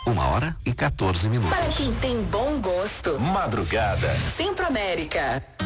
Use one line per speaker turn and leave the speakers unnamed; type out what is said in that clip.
1h14.
Para quem tem bom gosto.
Madrugada.
Centro América.